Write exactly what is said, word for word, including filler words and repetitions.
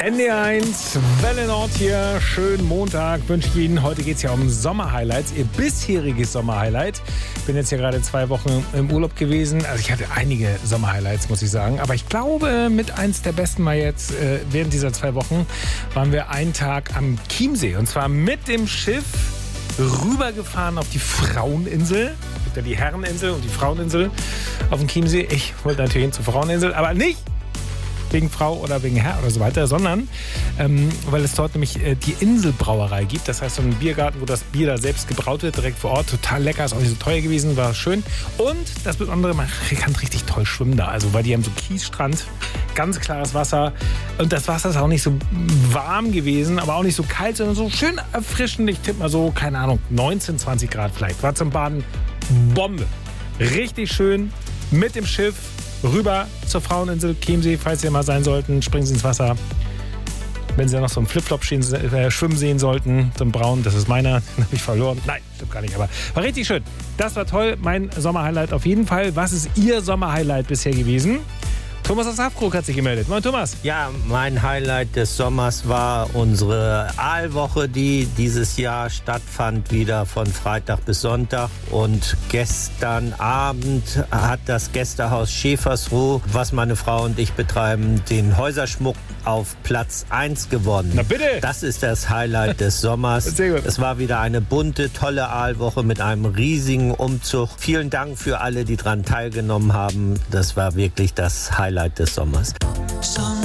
N D eins, Welle Nord hier. Schönen Montag wünsche ich Ihnen. Heute geht es ja um Sommerhighlights, Ihr bisheriges Sommerhighlight. Bin jetzt ja gerade zwei Wochen im Urlaub gewesen. Also ich hatte einige Sommerhighlights, muss ich sagen. Aber ich glaube, mit eins der besten war jetzt, äh, während dieser zwei Wochen, waren wir einen Tag am Chiemsee. Und zwar mit dem Schiff rübergefahren auf die Fraueninsel. Es gibt ja die Herreninsel und die Fraueninsel auf dem Chiemsee. Ich wollte natürlich hin zur Fraueninsel, aber nicht wegen Frau oder wegen Herr oder so weiter, sondern ähm, weil es dort nämlich äh, die Inselbrauerei gibt. Das heißt, so ein Biergarten, wo das Bier da selbst gebraut wird, direkt vor Ort. Total lecker, ist auch nicht so teuer gewesen, war schön. Und das Besondere, man kann richtig toll schwimmen da. Also, weil die haben so Kiesstrand, ganz klares Wasser. Und das Wasser ist auch nicht so warm gewesen, aber auch nicht so kalt, sondern so schön erfrischend. Ich tippe mal so, keine Ahnung, neunzehn, zwanzig Grad vielleicht. War zum Baden Bombe. Richtig schön mit dem Schiff rüber zur Fraueninsel Chiemsee, falls Sie mal sein sollten, springen Sie ins Wasser. Wenn Sie noch so einen Flipflop stehen, äh, schwimmen sehen sollten, so einen braunen, das ist meiner, den habe ich verloren. Nein, stimmt gar nicht, aber war richtig schön. Das war toll, mein Sommerhighlight auf jeden Fall. Was ist Ihr Sommerhighlight bisher gewesen? Thomas aus Hafkrug hat sich gemeldet. Moin Thomas. Ja, mein Highlight des Sommers war unsere Aalwoche, die dieses Jahr stattfand, wieder von Freitag bis Sonntag. Und gestern Abend hat das Gästehaus Schäfersruh, was meine Frau und ich betreiben, den Häuserschmuck auf Platz eins gewonnen. Na bitte! Das ist das Highlight des Sommers. Sehr gut. Es war wieder eine bunte, tolle Aalwoche mit einem riesigen Umzug. Vielen Dank für alle, die daran teilgenommen haben. Das war wirklich das Highlight des Sommers.